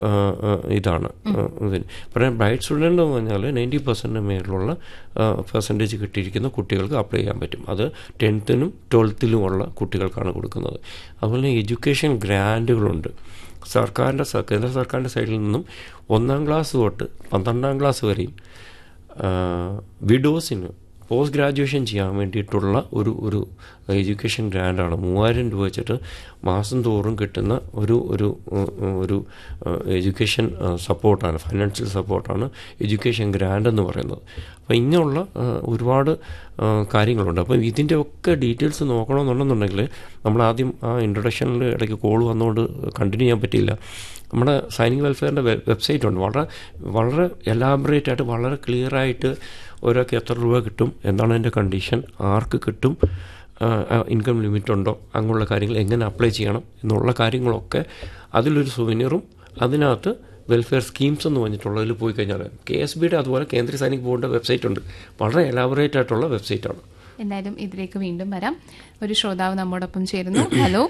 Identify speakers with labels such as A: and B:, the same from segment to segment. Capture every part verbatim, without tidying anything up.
A: ഇതാണ് ഇതിന് പറയാൻ ബ്രൈറ്റ് സ്റ്റുഡൻ്റ് എന്ന് പറഞ്ഞാൽ നയൻറ്റി പെർസെൻറ്റിന് മേലുള്ള പെർസെൻറ്റേജ് കിട്ടിയിരിക്കുന്ന കുട്ടികൾക്ക് അപ്ലൈ ചെയ്യാൻ പറ്റും. അത് ടെൻത്തിനും ട്വൽത്തിലുമുള്ള കുട്ടികൾക്കാണ് കൊടുക്കുന്നത്. അതുപോലെ എഡ്യൂക്കേഷൻ ഗ്രാൻറ്റുകളുണ്ട് സർക്കാരിൻ്റെ കേന്ദ്ര സർക്കാരിൻ്റെ സൈഡിൽ നിന്നും. ഒന്നാം ക്ലാസ് തൊട്ട് പന്ത്രണ്ടാം ക്ലാസ് വരെയും വിഡോസിന് പോസ്റ്റ് ഗ്രാജുവേഷൻ ചെയ്യാൻ വേണ്ടിയിട്ടുള്ള ഒരു ഒരു എഡ്യൂക്കേഷൻ ഗ്രാൻഡാണ്. മൂവായിരം രൂപ വെച്ചിട്ട് മാസം തോറും കിട്ടുന്ന ഒരു ഒരു ഒരു എഡ്യൂക്കേഷൻ സപ്പോർട്ടാണ്, ഫൈനാൻഷ്യൽ സപ്പോർട്ടാണ് എഡ്യൂക്കേഷൻ ഗ്രാൻഡ് എന്ന് പറയുന്നത്. അപ്പോൾ ഇങ്ങനെയുള്ള ഒരുപാട് കാര്യങ്ങളുണ്ട്. അപ്പം ഇതിൻ്റെ ഒക്കെ ഡീറ്റെയിൽസ് നോക്കണമെന്നുണ്ടെന്നുണ്ടെങ്കിൽ നമ്മൾ ആദ്യം ആ ഇൻട്രൊഡക്ഷനിൽ ഇടയ്ക്ക് കോൾ വന്നുകൊണ്ട് കണ്ടിന്യൂ ചെയ്യാൻ പറ്റിയില്ല. നമ്മുടെ സൈനിക വെൽഫെയറിൻ്റെ വെബ്സൈറ്റ് ഉണ്ട്. വളരെ വളരെ എലാബറേറ്റ് ആയിട്ട് വളരെ ക്ലിയറായിട്ട് ഒരാൾക്ക് എത്ര രൂപ കിട്ടും, എന്താണ് അതിൻ്റെ കണ്ടീഷൻ, ആർക്ക് കിട്ടും, ഇൻകം ലിമിറ്റ് ഉണ്ടോ, അങ്ങനെയുള്ള കാര്യങ്ങൾ എങ്ങനെ അപ്ലൈ ചെയ്യണം എന്നുള്ള കാര്യങ്ങളൊക്കെ അതിലൊരു സുവനീറും അതിനകത്ത് വെൽഫെയർ സ്കീംസ് എന്ന് പറഞ്ഞിട്ടുള്ളതിൽ പോയി കഴിഞ്ഞാൽ കെ എസ് ബിയുടെ അതുപോലെ കേന്ദ്ര സൈനിക് ബോർഡിൻ്റെ വെബ്സൈറ്റ് ഉണ്ട്. വളരെ എലാബറേറ്റ് ആയിട്ടുള്ള വെബ്സൈറ്റാണ്.
B: എന്തായാലും ഇതിലേക്ക് വീണ്ടും വരാം. ഒരു ശ്രോതാവ് നമ്മോടൊപ്പം ചേരുന്നു. ഹലോ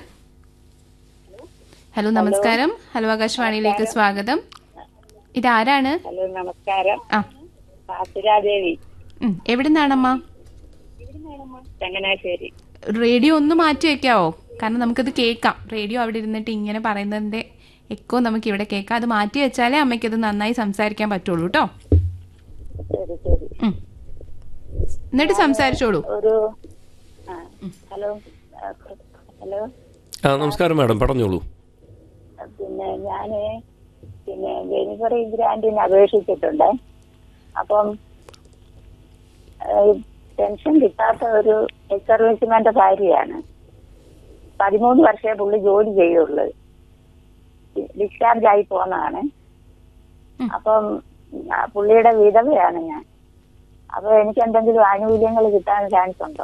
B: ഹലോ നമസ്കാരം. ഹലോ ആകാശവാണിയിലേക്ക് സ്വാഗതം. ഇതാരാണ്?
C: ഹലോ നമസ്കാരം.
B: ആ
C: ആസുരാദേവി.
B: എവിടെ നിന്നാണമ്മ?
C: ചങ്ങനാശ്ശേരി.
B: റേഡിയോ ഒന്ന് മാറ്റി വെക്കാവോ? കാരണം നമുക്കത് കേൾക്കാം. റേഡിയോ അവിടെ ഇരുന്നിട്ട് ഇങ്ങനെ പറയുന്നതിന്റെ എക്കോ നമുക്ക് ഇവിടെ കേൾക്കാം. അത് മാറ്റി വെച്ചാലേ അമ്മയ്ക്കത് നന്നായി സംസാരിക്കാൻ പറ്റുള്ളൂ കേട്ടോ. എന്നിട്ട് സംസാരിച്ചോളൂ.
C: ഒരു ഹലോ ഹലോ
A: ആ നമസ്കാരം മാഡം, പറഞ്ഞോളൂ.
C: പിന്നെ ഞാന് പിന്നെ ബെനിഫറി ഗ്രാൻഡിന് അപേക്ഷിച്ചിട്ടുണ്ട്. അപ്പം പെൻഷൻ കിട്ടാത്ത ഒരു എക്സ് സർവീസ്മാന്റെ ഭാര്യയാണ്. പതിമൂന്ന് വർഷമേ പുള്ളി ജോലി ചെയ്യുള്ളൂ. ഡിസ്ചാർജ് ആയി പോന്നതാണ്. അപ്പം പുള്ളിയുടെ വിധവയാണ് ഞാൻ. അപ്പൊ എനിക്ക് എന്തെങ്കിലും ആനുകൂല്യങ്ങൾ കിട്ടാൻ ചാൻസ് ഉണ്ടോ?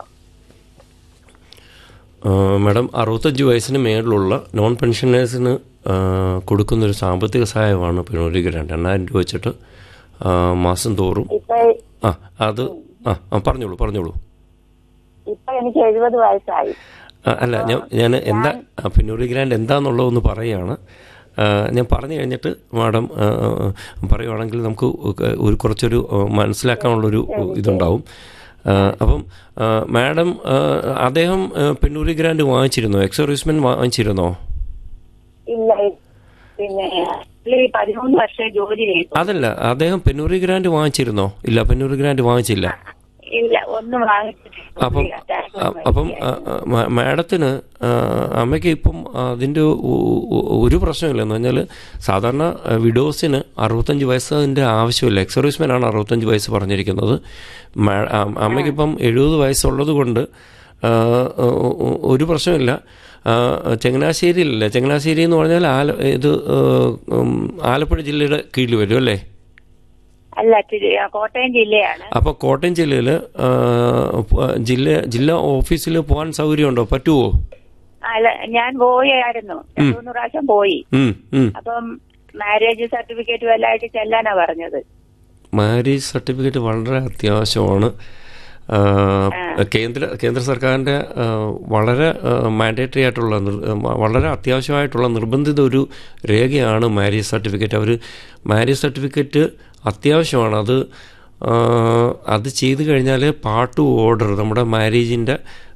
A: മാഡം, അറുപത്തഞ്ച് വയസ്സിന് മേളിലുള്ള നോൺ പെൻഷനേഴ്സിന് കൊടുക്കുന്നൊരു സാമ്പത്തിക സഹായമാണ് പിണറായി ഗ്രാൻഡ്. എണ്ണായിരം രൂപ വെച്ചിട്ട് മാസം തോറും. ആ അത് ആ പറഞ്ഞോളൂ പറഞ്ഞോളൂ.
C: ഇപ്പൊ എനിക്ക് എഴുപത് വയസ്സായി.
A: അല്ല ഞാൻ ഞാൻ എന്താ പിണറായി ഗ്രാൻഡ് എന്താണെന്നുള്ളതൊന്ന് പറയുകയാണ്. ഞാൻ പറഞ്ഞു കഴിഞ്ഞിട്ട് മാഡം പറയുവാണെങ്കിൽ നമുക്ക് ഒരു കുറച്ചൊരു മനസ്സിലാക്കാനുള്ളൊരു ഇതുണ്ടാവും. അപ്പം മാഡം, അദ്ദേഹം പിണറായി ഗ്രാൻഡ് വാങ്ങിച്ചിരുന്നോ? Ex servicemen വാങ്ങിച്ചിരുന്നോ?
C: ഇല്ല, പിന്നെ പതിമൂന്ന് വർഷം ജോലി ചെയ്തു.
A: അതല്ല, അദ്ദേഹം പിണറായി ഗ്രാൻഡ് വാങ്ങിച്ചിരുന്നോ? ഇല്ല, പിണറായി ഗ്രാൻഡ് വാങ്ങിച്ചില്ല.
C: ഇല്ല, ഒന്നും വാങ്ങിച്ചിട്ടില്ല.
A: അപ്പം അപ്പം മാഡത്തിന് അമ്മയ്ക്ക് ഇപ്പം അതിൻ്റെ ഒരു പ്രശ്നമില്ലെന്ന് പറഞ്ഞാൽ സാധാരണ വിഡോസിന് അറുപത്തഞ്ച് വയസ്സിൻ്റെ ആവശ്യമില്ല. എക്സ് സർവീസ്മാൻ ആണ് അറുപത്തഞ്ച് വയസ്സ് പറഞ്ഞിരിക്കുന്നത്. അമ്മയ്ക്കിപ്പം എഴുപത് വയസ്സുള്ളത് കൊണ്ട് ഒരു പ്രശ്നമില്ല. ചങ്ങനാശ്ശേരിയിലല്ല, ചങ്ങനാശ്ശേരി എന്ന് പറഞ്ഞാൽ ആല ഇത് ആലപ്പുഴ ജില്ലയുടെ കീഴിൽ വരും അല്ലേ?
C: അല്ല, കോട്ടയം ജില്ലയാണ്.
A: അപ്പോൾ കോട്ടയം ജില്ലയിൽ ജില്ല ജില്ലാ ഓഫീസിൽ പോകാൻ സൗകര്യമുണ്ടോ? പറ്റുമോ?
C: അല്ല, ഞാൻ പോയായിരുന്നു, മൂന്ന് പ്രാവശ്യം പോയി. അപ്പം മാരേജ് സർട്ടിഫിക്കറ്റ് വല്ലതായിട്ട് ചെല്ലാനാ പറഞ്ഞത്.
A: മാരേജ് സർട്ടിഫിക്കറ്റ് വളരെ അത്യാവശ്യമാണ്. കേന്ദ്ര കേന്ദ്ര സർക്കാരിൻ്റെ വളരെ മാൻഡേറ്ററി ആയിട്ടുള്ള വളരെ അത്യാവശ്യമായിട്ടുള്ള നിർബന്ധിത ഒരു രേഖയാണ് മാരേജ് സർട്ടിഫിക്കറ്റ്. അവർ മാരേജ് സർട്ടിഫിക്കറ്റ് അത്യാവശ്യമാണ്. അത് അത് ചെയ്തു കഴിഞ്ഞാൽ പാർട്ട് ഓർഡർ, നമ്മുടെ മാരേജിൻ്റെ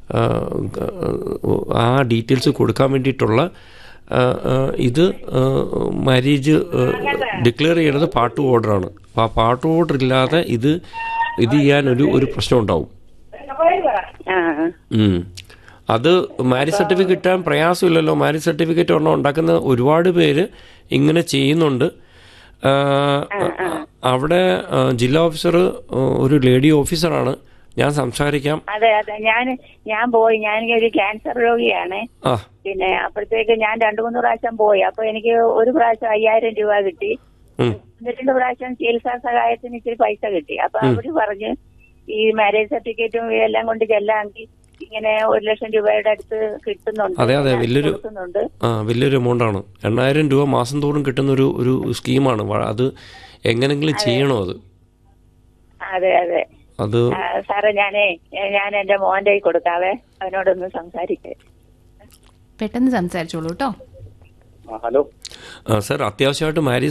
A: ആ ഡീറ്റെയിൽസ് കൊടുക്കാൻ വേണ്ടിയിട്ടുള്ള ഇത് മാരേജ് ഡിക്ലെയർ ചെയ്യുന്നത് പാർട്ട് ഓർഡറാണ്. അപ്പോൾ ആ പാർട്ട് ഓർഡർ ഇല്ലാതെ ഇത് ഇത് ചെയ്യാൻ ഒരു ഒരു പ്രശ്നം ഉണ്ടാവും. അത് മാരേജ് സർട്ടിഫിക്കറ്റ് കിട്ടാൻ പ്രയാസമില്ലല്ലോ. മാരേജ് സർട്ടിഫിക്കറ്റ് ഒരെണ്ണം ഉണ്ടാക്കുന്ന ഒരുപാട് പേര് ഇങ്ങനെ ചെയ്യുന്നുണ്ട്. അവിടെ ജില്ലാ ഓഫീസർ ഒരു ലേഡി ഓഫീസറാണ്. ഞാൻ സംസാരിക്കാം.
C: അതെ അതെ ഞാൻ ഞാൻ പോയി. ഞാൻ ഒരു ക്യാൻസർ രോഗിയാണ്. പിന്നെ അപ്പോഴത്തേക്ക് ഞാൻ രണ്ടു മൂന്ന് പ്രാവശ്യം പോയി. അപ്പൊ എനിക്ക് ഒരു പ്രാവശ്യം അയ്യായിരം രൂപ കിട്ടി. രണ്ട് പ്രാവശ്യം ചികിത്സാ സഹായത്തിന് ഇച്ചിരി പൈസ കിട്ടി. അപ്പൊ അവര് പറഞ്ഞ് ഈ മാരേജ് സർട്ടിഫിക്കറ്റും എല്ലാം കൊണ്ട് ചെല്ലാമെങ്കിൽ ഇങ്ങനെ ഒരു ലക്ഷം രൂപയുടെ അടുത്ത് കിട്ടുന്നുണ്ട്.
A: അതെ അതെ വലിയൊരു ആ വലിയൊരു എമൗണ്ട് ആണ്. എണ്ണായിരം രൂപ മാസം തോറും കിട്ടുന്ന ഒരു ഒരു സ്കീമാണ്. അത് എങ്ങനെങ്കിലും ചെയ്യണോ? അത്
C: അതെ അതെ
A: അത്
C: സാറേ, ഞാനേ ഞാൻ എന്റെ മോന്റെ കൊടുക്കാവേ, അവനോടൊന്ന് സംസാരിക്കേ.
B: പെട്ടെന്ന് സംസാരിച്ചോളൂ കേട്ടോ.
D: ഹലോ
A: സാർ, അത്യാവശ്യമായിട്ട് മാരി